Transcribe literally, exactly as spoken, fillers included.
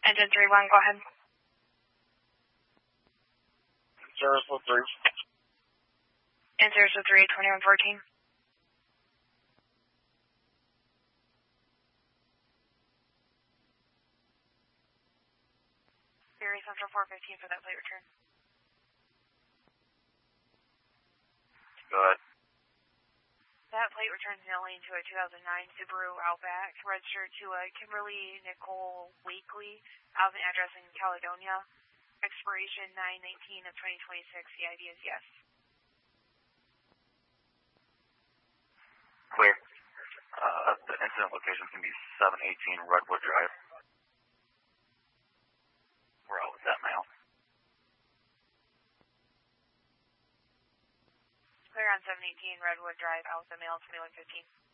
Engine three one, go ahead. zero three. And zero three, twenty-one fourteen. Sierra Central four fifteen for that plate return. Go ahead. That plate returns mailing to a two thousand nine Subaru Outback, registered to a Kimberly Nicole Wakely, out of an address in Caledonia. Expiration nine nineteen of twenty twenty-six. The I D is yes. Clear. Uh, the incident location is going to be seven eighteen Redwood Drive. We're out with that mail. Clear on seven eighteen Redwood Drive, out with the mail, twenty-one fifteen.